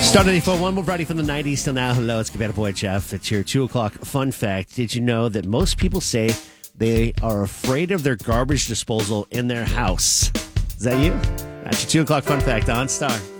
Star 94.1, we're ready from the 90s till now. Hello, it's Cabana Boy Jeff. It's your 2 o'clock fun fact. Did you know that most people say they are afraid of their garbage disposal in their house? Is that you? That's your 2 o'clock fun fact on Star.